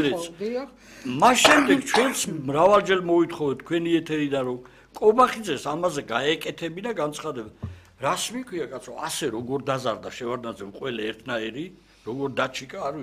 მოგიერეც. მას შემდეგ ჩვენც მრავალჯერ მოვითხოვეთ თქვენი ეთერიდან რომ კობახიძეს ამაზე გაეკეთებინა განცხადება. რას მიქვია კაცო, ასე როგორ დაზარდა შევარდნაძემ ყველა ერთნაირი, როგორ დაჩიკა არ